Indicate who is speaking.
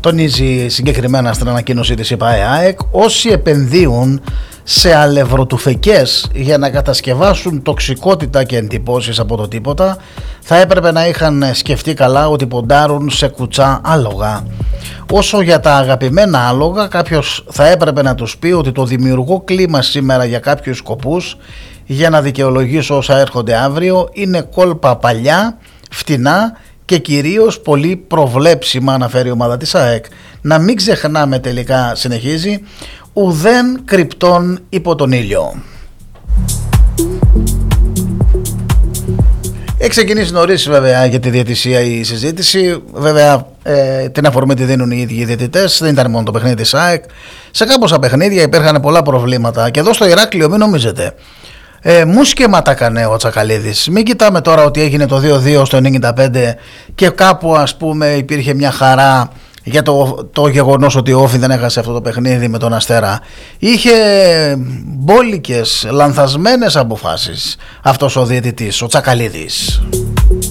Speaker 1: Τονίζει συγκεκριμένα στην ανακοίνωσή της η ΠΑΕΑΕΚ, όσοι επενδύουν σε αλευροτουφεκές για να κατασκευάσουν τοξικότητα και εντυπώσεις από το τίποτα, θα έπρεπε να είχαν σκεφτεί καλά ότι ποντάρουν σε κουτσά άλογα. Όσο για τα αγαπημένα άλογα, κάποιος θα έπρεπε να τους πει ότι το δημιουργώ κλίμα σήμερα για κάποιους σκοπούς, για να δικαιολογήσω όσα έρχονται αύριο, είναι κόλπα παλιά, φτηνά και κυρίως πολύ προβλέψιμα, αναφέρει η ομάδα της ΑΕΚ. Να μην ξεχνάμε τελικά, συνεχίζει, ουδέν κρυπτών υπό τον ήλιο. Έχει ξεκινήσει νωρίς βέβαια για τη διαιτησία η συζήτηση. Βέβαια την αφορμή τη δίνουν οι ίδιοι οι διαιτητές. Δεν ήταν μόνο το παιχνίδι της ΑΕΚ. Σε κάμποσα παιχνίδια υπήρχαν πολλά προβλήματα. Και εδώ στο Ηράκλειο, μην νομίζετε, μουσκεμα τα έκανε ο Τσακαλίδης. Μην κοιτάμε τώρα ότι έγινε το 2-2 στο 95 και κάπου ας πούμε υπήρχε μια χαρά για το γεγονός ότι ο Όφι δεν έχασε αυτό το παιχνίδι με τον Αστέρα. Είχε μπόλικες, λανθασμένες αποφάσεις αυτός ο διαιτητής, ο Τσακαλίδης.